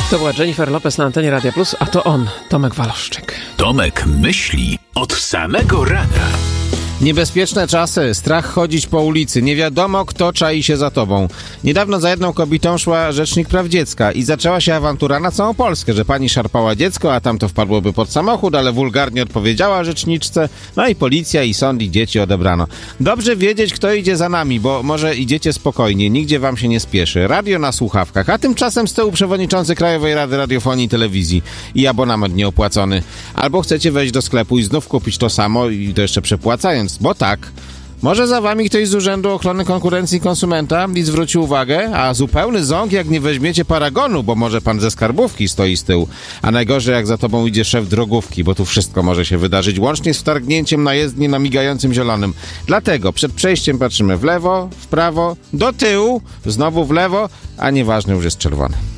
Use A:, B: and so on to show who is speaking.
A: To była Jennifer Lopez na antenie Radia Plus, a to on, Tomek Waloszczyk.
B: Tomek myśli od samego rana.
C: Niebezpieczne czasy, strach chodzić po ulicy, nie wiadomo kto czai się za tobą. Niedawno za jedną kobietą szła rzecznik praw dziecka i zaczęła się awantura na całą Polskę, że pani szarpała dziecko, a tamto wpadłoby pod samochód, ale wulgarnie odpowiedziała rzeczniczce, no i policja, i sąd, i dzieci odebrano. Dobrze wiedzieć, kto idzie za nami, bo może idziecie spokojnie, nigdzie wam się nie spieszy. Radio na słuchawkach, a tymczasem z tyłu przewodniczący Krajowej Rady Radiofonii i Telewizji i abonament nieopłacony. Albo chcecie wejść do sklepu i znów kupić to samo i to jeszcze przepłacając. Bo tak, może za wami ktoś z Urzędu Ochrony Konkurencji i Konsumenta i zwróci uwagę, a zupełny ząg jak nie weźmiecie paragonu, bo może pan ze skarbówki stoi z tyłu, a najgorzej jak za tobą idzie szef drogówki, bo tu wszystko może się wydarzyć, łącznie z wtargnięciem na jezdnię na migającym zielonym. Dlatego przed przejściem patrzymy w lewo, w prawo, do tyłu, znowu w lewo, a nieważne, już jest czerwony.